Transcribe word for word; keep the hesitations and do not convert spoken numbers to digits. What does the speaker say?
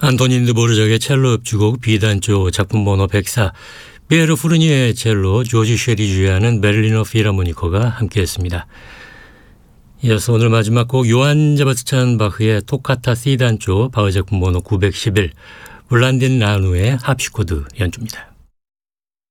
안토닌 드보르작의 첼로 협주곡 비단조 작품 번호 백사, 피에르 푸르니에의 첼로, 조지 쉐리 주의하는 베를리너 필하모니커가 함께했습니다. 이어서 오늘 마지막 곡 요한 세바스찬 바흐의 토카타 C단조 바흐 작품 번호 구백십일, 블란딘 라누의 합시코드 연주입니다.